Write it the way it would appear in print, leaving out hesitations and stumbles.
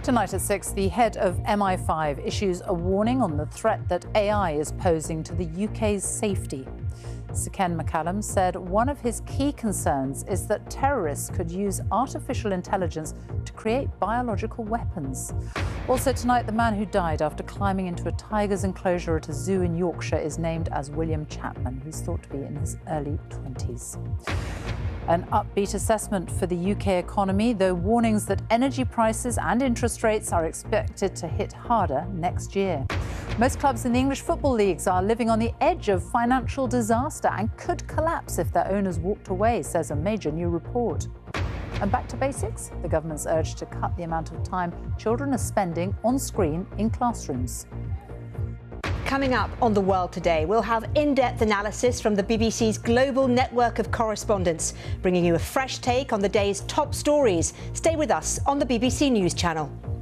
Tonight at 6, the head of MI5 issues a warning on the threat that AI is posing to the UK's safety. Sir Ken McCallum said one of his key concerns is that terrorists could use artificial intelligence to create biological weapons. Also tonight, the man who died after climbing into a tiger's enclosure at a zoo in Yorkshire is named as William Chapman, who's thought to be in his early 20s. An upbeat assessment for the UK economy, though warnings that energy prices and interest rates are expected to hit harder next year. Most clubs in the English football leagues are living on the edge of financial disaster and could collapse if their owners walked away, says a major new report. And back to basics, the government's urge to cut the amount of time children are spending on screen in classrooms. Coming up on The World Today, we'll have in-depth analysis from the BBC's global network of correspondents, bringing you a fresh take on the day's top stories. Stay with us on the BBC News Channel.